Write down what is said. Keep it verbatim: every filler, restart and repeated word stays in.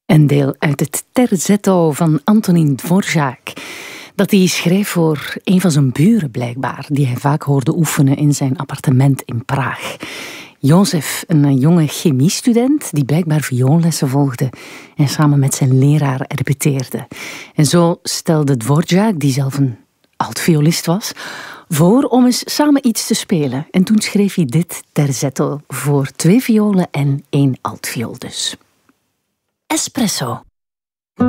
Een deel uit het Terzetto van Antonín Dvořák. Dat hij schreef voor een van zijn buren blijkbaar, die hij vaak hoorde oefenen in zijn appartement in Praag. Jozef, een jonge chemiestudent die blijkbaar vioollessen volgde en samen met zijn leraar repeteerde. En zo stelde Dvořák, die zelf een alt-violist was, voor om eens samen iets te spelen. En toen schreef hij dit Terzetto voor twee violen en één altviool dus. Espresso.